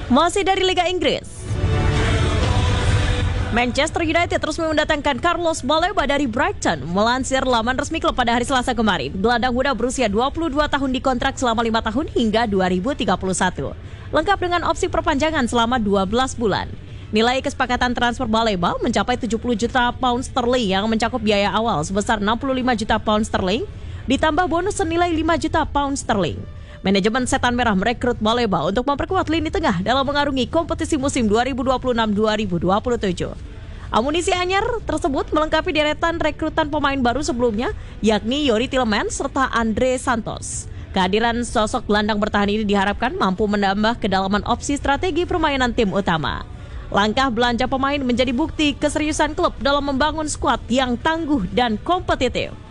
Masih dari Liga Inggris, Manchester United terus mendatangkan Carlos Baleba dari Brighton. Melansir laman resmi klub pada hari Selasa kemarin, gelandang muda berusia 22 tahun dikontrak selama 5 tahun hingga 2031. Lengkap dengan opsi perpanjangan selama 12 bulan. Nilai kesepakatan transfer Baleba mencapai 70 juta pound sterling yang mencakup biaya awal sebesar 65 juta pound sterling, ditambah bonus senilai 5 juta pound sterling. Manajemen Setan Merah merekrut Baleba untuk memperkuat lini tengah dalam mengarungi kompetisi musim 2026-2027. Amunisi anyar tersebut melengkapi deretan rekrutan pemain baru sebelumnya, yakni Youri Tielemans serta Andre Santos. Kehadiran sosok gelandang bertahan ini diharapkan mampu menambah kedalaman opsi strategi permainan tim utama. Langkah belanja pemain menjadi bukti keseriusan klub dalam membangun skuad yang tangguh dan kompetitif.